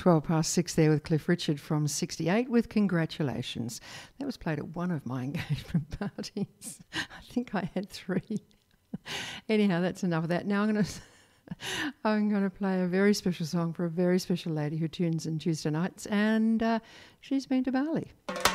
12 past 6 there with Cliff Richard from 68 with Congratulations. That was played at one of my engagement parties. I think I had 3. Anyhow, that's enough of that. Now I'm going to play a very special song for a very special lady who tunes in Tuesday nights, and she's been to Bali.